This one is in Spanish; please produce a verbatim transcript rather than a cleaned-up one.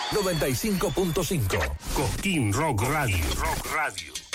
noventa y cinco punto cinco. Cosquín Rock Radio. Rock Radio.